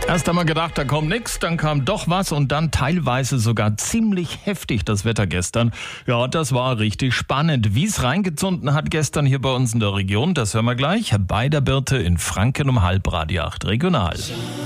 Erst einmal gedacht, da kommt nichts, dann kam doch was und dann teilweise sogar ziemlich heftig das Wetter gestern. Ja, das war richtig spannend. Wie es reingezunden hat gestern hier bei uns in der Region, das hören wir gleich bei der Birte in Franken um 7:30 Radio 8 Regional.